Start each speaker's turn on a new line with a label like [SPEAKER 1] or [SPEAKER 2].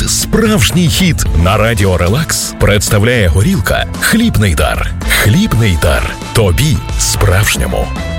[SPEAKER 1] справжній хіт. На Радіо Релакс представляє горілка «Хлібний дар». «Хлібний дар». Тобі справжньому.